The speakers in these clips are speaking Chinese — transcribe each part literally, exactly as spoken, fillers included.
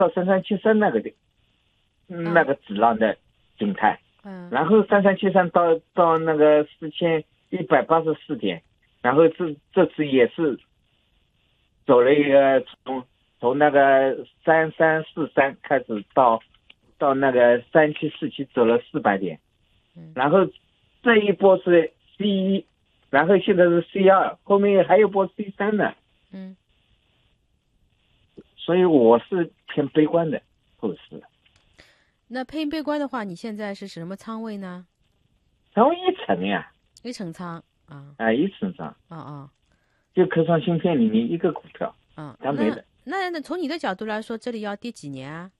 到三三七三那个的， 嗯那个质量的形态， 嗯然后三三七三到到那个四千一百八十四点，然后这这次也是走了一个从从那个三三四三开始到到那个三七四七走了四百点， 嗯然后这一波是 C 一，然后现在是 C 二，后面还有波 C 三呢， 嗯， 所以我是偏悲观的后市。 那偏悲观的话，你现在是什么仓位呢？ 然后一层呀， 一层仓啊啊一层上啊啊就科创芯片里面一个股票， 啊！ 它没了。 那那那从你的角度来说，这里要跌几年啊？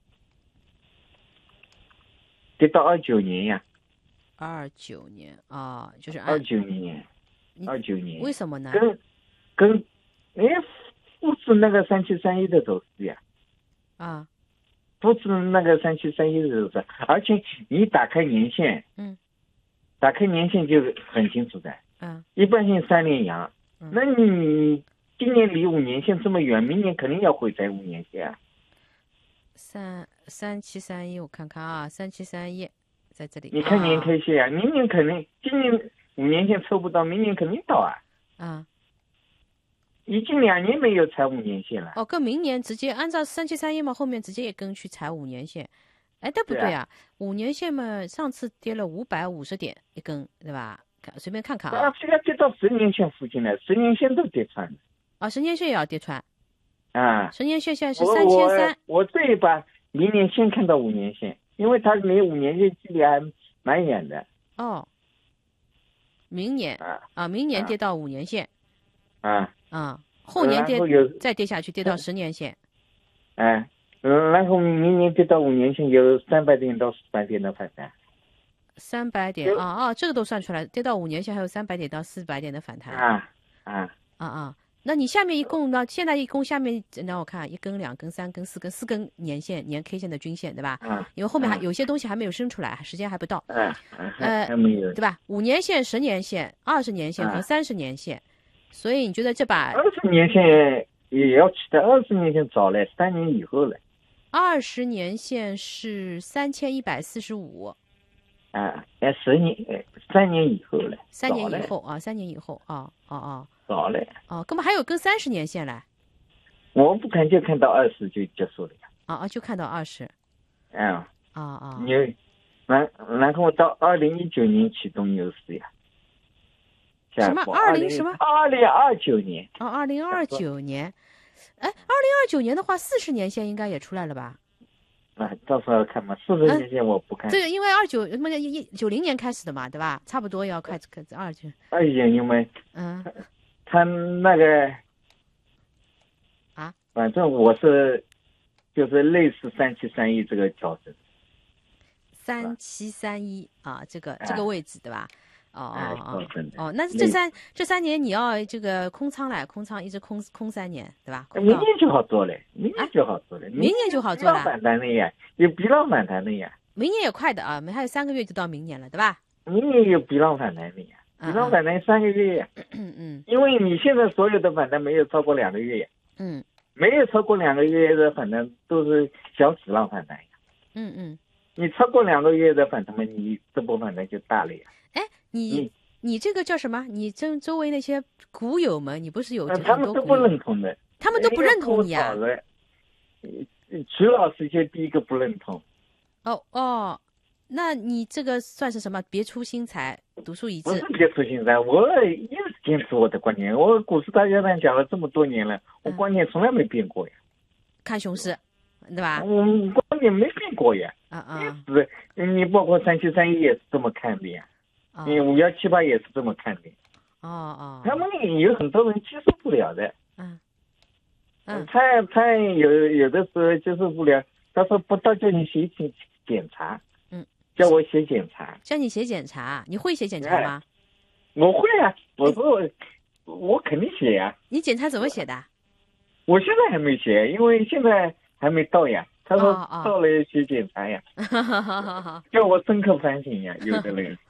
跌到二九年呀， 二九年啊，就是按二九年， 你二九年， 为什么呢？ 跟跟哎复制那个三七三一的走势呀， 啊复制那个三七三一的走势，而且你打开年线， 嗯打开年线就很清楚的， 嗯一般性三连阳， 嗯那你今年离五年线这么远，明年肯定要回踩五年线啊。 三三七三一，我看看啊，三七三一在这里。 你看年啊 K 线啊，明年肯定，今年五年线抽不到，明年肯定到啊。 啊已经两年没有踩五年线了。 哦，跟明年直接按照三七三一嘛，后面直接一根去踩五年线。哎，但不对对啊，五年线嘛，上次跌了五百五十点一根，对吧？看随便看看啊， 啊， 这个跌到十年线附近了，十年线都跌穿了。 啊，十年线也要跌穿， 啊， 十年线现在是我三千三。 我我这一把明年先看到五年线，因为它离五年线距离还蛮远的。 哦，明年啊啊，明年啊跌到五年线啊， 啊，后年跌然后有再跌下去，跌到十年线。 哎，嗯，然后明年跌到五年线有三百点到四百点的反弹。 三百点有啊啊，这个都算出来，跌到五年线还有三百点到四百点的反弹啊啊， 啊啊。那你下面一共呢？现在一共下面让我看一根、两根、三根、四根，四根年线、年 K 线的均线，对吧？ 啊， 因为后面还啊有些东西还没有生出来，时间还不到， 啊啊，还呃还没有。 对吧？五年线、十年线、二十年线和啊三十年线，所以你觉得这把二十年线也要期待，二十年线早了，三年以后了。 二十年线是三千一百四十五， 啊，哎，十年，哎，三年以后了， 三年早了以后啊，三年以后啊啊啊早了。 啊，根本还有根三十年线嘞我不看就看到二十就结束了呀。 啊啊，就看到二十嗯， 啊啊你，然然后到二零一九年启动牛市呀。 什么二零什么二零二九年啊，二零二九年，哎，二零二九年的话，四十年线应该也出来了吧？ 啊，到时候看嘛，四十年线我不看。 这个因为二九什么一一九零年开始的嘛，对吧？差不多要开始开始二九， 二九因为嗯他那个啊， 反正我是就是类似三七三一这个调整。 三七三一啊，这个这个位置对吧？哦哎哦调整的哦哦，那是这三这三年你要这个空仓来，空仓一直空空三年，对吧？空到明年就好做了，明年就好做了， 明年就好做了有反弹了呀，有比浪反弹了呀， 明年也快的啊，还有三个月就到明年了，对吧？ 明年有比浪反弹了呀，比嗯浪反弹三个月呀， 嗯嗯因为你现在所有的反弹没有超过两个月呀， 嗯没有超过两个月的反弹都是小质浪反弹呀， 嗯嗯， 你超过两个月的反弹嘛，你这波反弹就大了呀。 哎，你你你这个叫什么？你周周围那些股友们，你不是有呃很他们都不多股友， 认同的， 他们都不认同你啊人家跟我找？的呃徐老师就第一个不认同。 哦哦，那你这个算是什么？别出心裁，独树一帜不是。别出心裁，我一直坚持我的观点。我股市大家长讲了这么多年了，我嗯观点从来没变过呀。 看熊市，对吧？ 我观点没变过呀， 啊啊一直你包括三七三一也是这么看的呀， 啊！ 你五幺七八也是这么看的。 哦哦， 他们有很多人接受不了的， 嗯嗯他他有有的时候接受不了，他说不到叫你写检检查， 嗯， 叫我写检查， 叫你写检查，你会写检查吗？ 我会啊，我说我我肯定写呀。 你检查怎么写的？ 我现在还没写，因为现在还没到呀。他说哦哦到了要写检查呀， 哈哈哈哈哈！ 叫我深刻反省呀。有的人，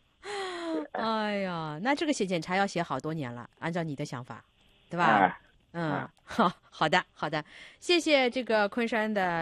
哎呀，那这个写检查要写好多年了，按照你的想法，对吧？ 啊嗯，好好的好的，谢谢这个昆山的。